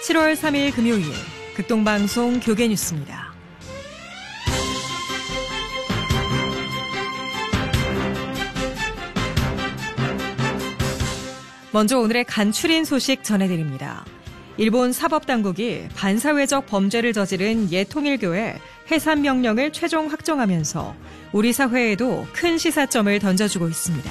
7월 3일 금요일 극동방송 교계뉴스입니다. 먼저 오늘의 간추린 소식 전해드립니다. 일본 사법당국이 반사회적 범죄를 저지른 예통일교회 해산 명령을 최종 확정하면서 우리 사회에도 큰 시사점을 던져주고 있습니다.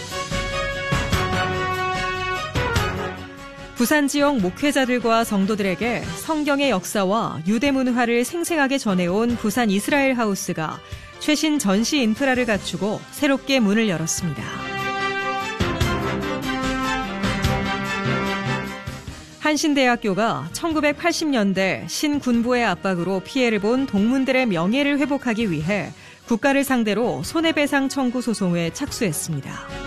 부산 지역 목회자들과 성도들에게 성경의 역사와 유대 문화를 생생하게 전해온 부산 이스라엘 하우스가 최신 전시 인프라를 갖추고 새롭게 문을 열었습니다. 한신대학교가 1980년대 신군부의 압박으로 피해를 본 동문들의 명예를 회복하기 위해 국가를 상대로 손해배상 청구 소송에 착수했습니다.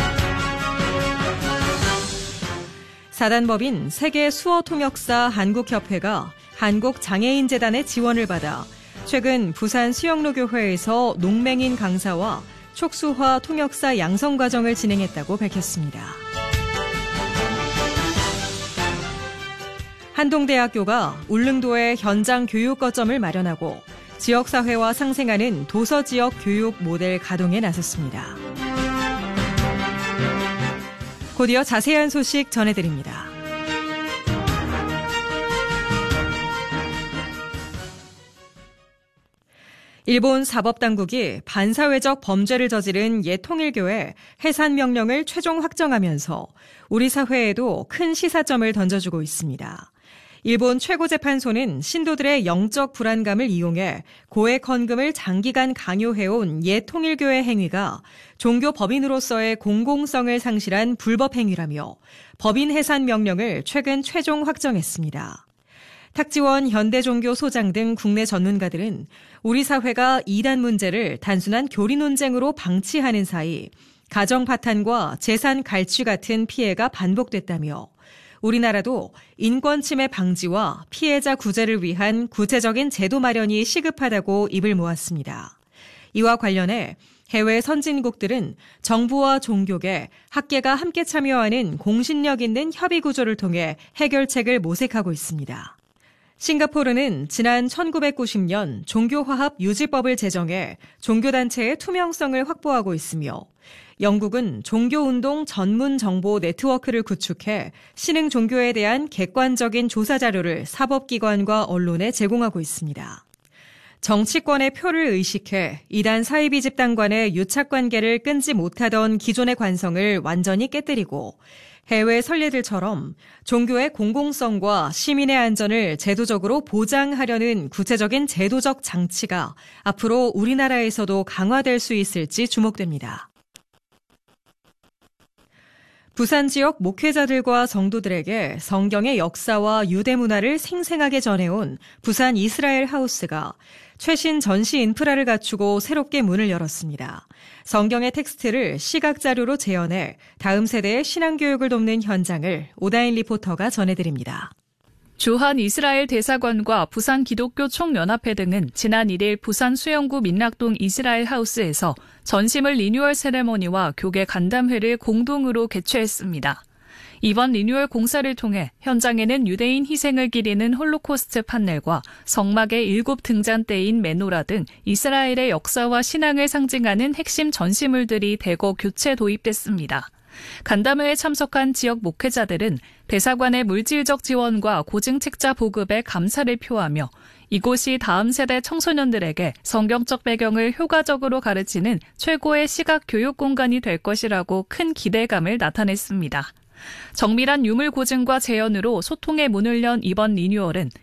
사단법인 세계수어통역사 한국협회가 한국장애인재단의 지원을 받아 최근 부산 수영로교회에서 농맹인 강사와 촉수화 통역사 양성과정을 진행했다고 밝혔습니다. 한동대학교가 울릉도에 현장 교육 거점을 마련하고 지역사회와 상생하는 도서지역 교육 모델 가동에 나섰습니다. 곧이어 자세한 소식 전해드립니다. 일본 사법당국이 반사회적 범죄를 저지른 예통일교회 해산 명령을 최종 확정하면서 우리 사회에도 큰 시사점을 던져주고 있습니다. 일본 최고재판소는 신도들의 영적 불안감을 이용해 고액 헌금을 장기간 강요해온 예통일교회 행위가 종교 법인으로서의 공공성을 상실한 불법 행위라며 법인 해산 명령을 최근 최종 확정했습니다. 탁지원 현대종교소장 등 국내 전문가들은 우리 사회가 이단 문제를 단순한 교리 논쟁으로 방치하는 사이 가정 파탄과 재산 갈취 같은 피해가 반복됐다며 우리나라도 인권 침해 방지와 피해자 구제를 위한 구체적인 제도 마련이 시급하다고 입을 모았습니다. 이와 관련해 해외 선진국들은 정부와 종교계, 학계가 함께 참여하는 공신력 있는 협의 구조를 통해 해결책을 모색하고 있습니다. 싱가포르는 지난 1990년 종교화합 유지법을 제정해 종교단체의 투명성을 확보하고 있으며 영국은 종교운동 전문 정보 네트워크를 구축해 신흥 종교에 대한 객관적인 조사 자료를 사법기관과 언론에 제공하고 있습니다. 정치권의 표를 의식해 이단 사이비 집단 간의 유착관계를 끊지 못하던 기존의 관성을 완전히 깨뜨리고 해외 선례들처럼 종교의 공공성과 시민의 안전을 제도적으로 보장하려는 구체적인 제도적 장치가 앞으로 우리나라에서도 강화될 수 있을지 주목됩니다. 부산 지역 목회자들과 성도들에게 성경의 역사와 유대 문화를 생생하게 전해온 부산 이스라엘 하우스가 최신 전시 인프라를 갖추고 새롭게 문을 열었습니다. 성경의 텍스트를 시각 자료로 재현해 다음 세대의 신앙교육을 돕는 현장을 오다인 리포터가 전해드립니다. 주한 이스라엘 대사관과 부산 기독교 총연합회 등은 지난 1일 부산 수영구 민락동 이스라엘 하우스에서 전시물 리뉴얼 세레머니와 교계 간담회를 공동으로 개최했습니다. 이번 리뉴얼 공사를 통해 현장에는 유대인 희생을 기리는 홀로코스트 판넬과 성막의 7 등잔대인 메노라 등 이스라엘의 역사와 신앙을 상징하는 핵심 전시물들이 대거 교체 도입됐습니다. 간담회에 참석한 지역 목회자들은 대사관의 물질적 지원과 고증 책자 보급에 감사를 표하며 이곳이 다음 세대 청소년들에게 성경적 배경을 효과적으로 가르치는 최고의 시각 교육 공간이 될 것이라고 큰 기대감을 나타냈습니다. 정밀한 유물 고증과 재현으로 소통의 문을 연 이번 리뉴얼은